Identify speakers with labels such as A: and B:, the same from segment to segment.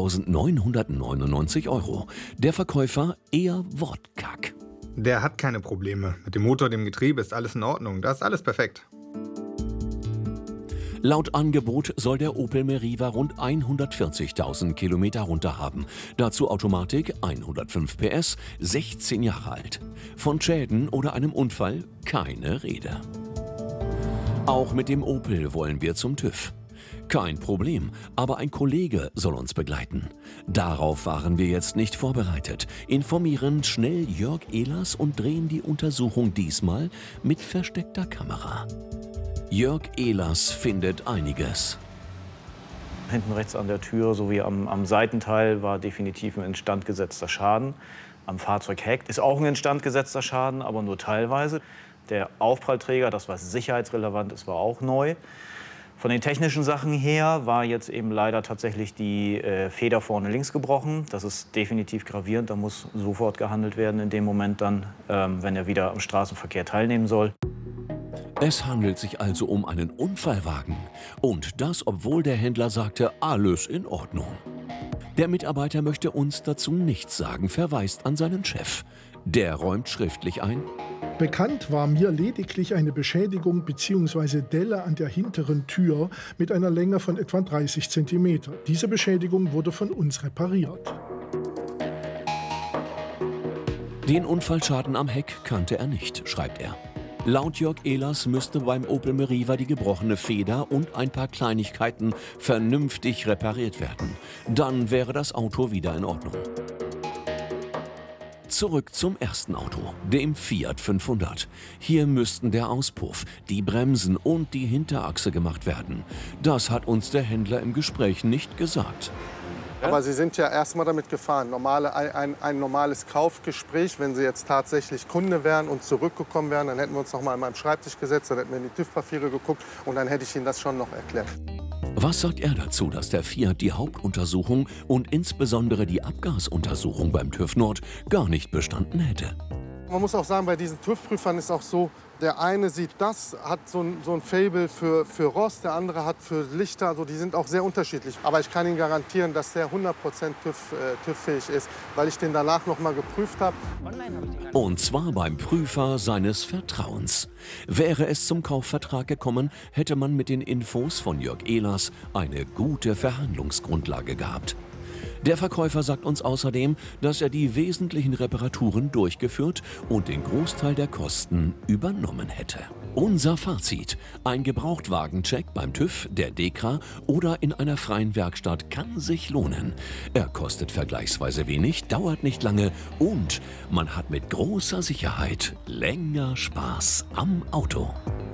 A: 4.999 €. Der Verkäufer eher wortkack.
B: Der hat keine Probleme. Mit dem Motor, dem Getriebe ist alles in Ordnung. Da ist alles perfekt.
A: Laut Angebot soll der Opel Meriva rund 140.000 Kilometer runter haben. Dazu Automatik, 105 PS, 16 Jahre alt. Von Schäden oder einem Unfall keine Rede. Auch mit dem Opel wollen wir zum TÜV. Kein Problem, aber ein Kollege soll uns begleiten. Darauf waren wir jetzt nicht vorbereitet, informieren schnell Jörg Ehlers und drehen die Untersuchung diesmal mit versteckter Kamera. Jörg Ehlers findet einiges.
C: Hinten rechts an der Tür sowie am Seitenteil war definitiv ein instandgesetzter Schaden. Am Fahrzeugheck ist auch ein instandgesetzter Schaden, aber nur teilweise. Der Aufprallträger, das was sicherheitsrelevant ist, war auch neu. Von den technischen Sachen her war jetzt eben leider tatsächlich die Feder vorne links gebrochen. Das ist definitiv gravierend, da muss sofort gehandelt werden in dem Moment dann, wenn er wieder am Straßenverkehr teilnehmen soll.
A: Es handelt sich also um einen Unfallwagen. Und das, obwohl der Händler sagte, alles in Ordnung. Der Mitarbeiter möchte uns dazu nichts sagen, verweist an seinen Chef. Der räumt schriftlich ein:
D: Bekannt war mir lediglich eine Beschädigung bzw. Delle an der hinteren Tür mit einer Länge von etwa 30 cm. Diese Beschädigung wurde von uns repariert.
A: Den Unfallschaden am Heck kannte er nicht, schreibt er. Laut Jörg Ehlers müsste beim Opel Meriva die gebrochene Feder und ein paar Kleinigkeiten vernünftig repariert werden. Dann wäre das Auto wieder in Ordnung. Zurück zum ersten Auto, dem Fiat 500. Hier müssten der Auspuff, die Bremsen und die Hinterachse gemacht werden. Das hat uns der Händler im Gespräch nicht gesagt.
E: Aber Sie sind ja erstmal damit gefahren. Ein normales Kaufgespräch, wenn Sie jetzt tatsächlich Kunde wären und zurückgekommen wären, dann hätten wir uns noch mal an meinem Schreibtisch gesetzt, dann hätten wir in die TÜV-Papiere geguckt und dann hätte ich Ihnen das schon noch erklärt.
A: Was sagt er dazu, dass der Fiat die Hauptuntersuchung und insbesondere die Abgasuntersuchung beim TÜV Nord gar nicht bestanden hätte?
E: Man muss auch sagen, bei diesen TÜV-Prüfern ist auch so, der eine sieht das, hat so ein Faible für Rost, der andere hat für Lichter, also die sind auch sehr unterschiedlich. Aber ich kann Ihnen garantieren, dass der 100% TÜV-fähig ist, weil ich den danach noch mal geprüft habe.
A: Und zwar beim Prüfer seines Vertrauens. Wäre es zum Kaufvertrag gekommen, hätte man mit den Infos von Jörg Ehlers eine gute Verhandlungsgrundlage gehabt. Der Verkäufer sagt uns außerdem, dass er die wesentlichen Reparaturen durchgeführt und den Großteil der Kosten übernommen hätte. Unser Fazit: Ein Gebrauchtwagencheck beim TÜV, der DEKRA oder in einer freien Werkstatt kann sich lohnen. Er kostet vergleichsweise wenig, dauert nicht lange und man hat mit großer Sicherheit länger Spaß am Auto.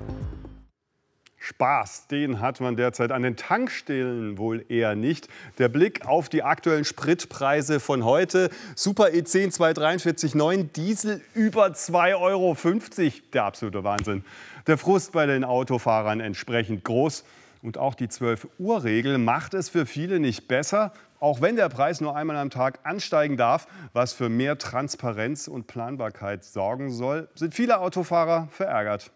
F: Spaß, den hat man derzeit an den Tankstellen wohl eher nicht. Der Blick auf die aktuellen Spritpreise von heute. Super E10 243,9, Diesel über 2,50 €. Der absolute Wahnsinn. Der Frust bei den Autofahrern entsprechend groß. Und auch die 12-Uhr-Regel macht es für viele nicht besser. Auch wenn der Preis nur einmal am Tag ansteigen darf, was für mehr Transparenz und Planbarkeit sorgen soll, sind viele Autofahrer verärgert.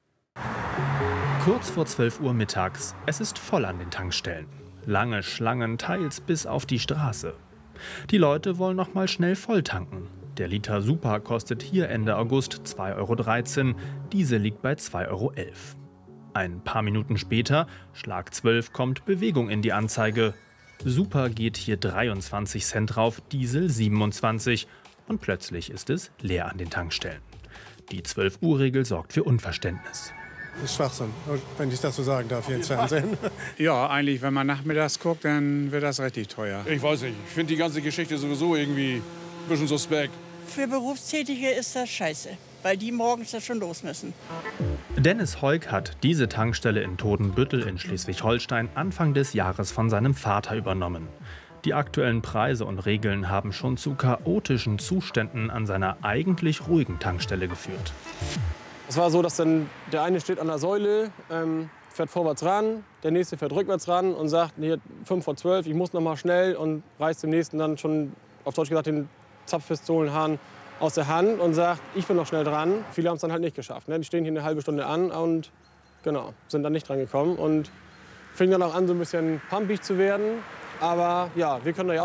G: Kurz vor 12 Uhr mittags. Es ist voll an den Tankstellen. Lange Schlangen, teils bis auf die Straße. Die Leute wollen noch mal schnell voll tanken. Der Liter Super kostet hier Ende August 2,13 €. Diese liegt bei 2,11 €. Ein paar Minuten später, Schlag 12, kommt Bewegung in die Anzeige. Super geht hier 23 Cent drauf, Diesel 27. Und plötzlich ist es leer an den Tankstellen. Die 12-Uhr-Regel sorgt für Unverständnis.
H: Das ist Schwachsinn, wenn ich das so sagen darf hier ins Fernsehen.
I: Ja, eigentlich, wenn man nachmittags guckt, dann wird das richtig teuer.
J: Ich weiß nicht, ich finde die ganze Geschichte sowieso irgendwie ein bisschen suspekt.
K: Für Berufstätige ist das scheiße, weil die morgens ja schon los müssen.
G: Dennis Heuk hat diese Tankstelle in Todenbüttel in Schleswig-Holstein Anfang des Jahres von seinem Vater übernommen. Die aktuellen Preise und Regeln haben schon zu chaotischen Zuständen an seiner eigentlich ruhigen Tankstelle geführt.
L: Es war so, dass dann der eine steht an der Säule, fährt vorwärts ran, der nächste fährt rückwärts ran und sagt, hier 5 vor 12, ich muss noch mal schnell, und reißt dem nächsten dann schon, auf Deutsch gesagt, den Zapfpistolenhahn aus der Hand und sagt, ich bin noch schnell dran. Viele haben es dann halt nicht geschafft. Ne? Die stehen hier eine halbe Stunde an und genau, sind dann nicht dran gekommen und fingen dann auch an, so ein bisschen pumpig zu werden. Aber ja, wir können da ja auch